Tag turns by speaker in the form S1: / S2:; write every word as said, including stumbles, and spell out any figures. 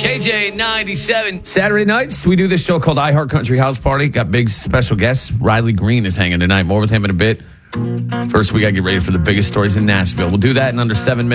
S1: K J ninety-seven.
S2: Saturday nights, we do this show called I Heart Country House Party. Got big special guests. Riley Green is hanging tonight. More with him in a bit. First, we got to get ready for the biggest stories in Nashville. We'll do that in under seven minutes.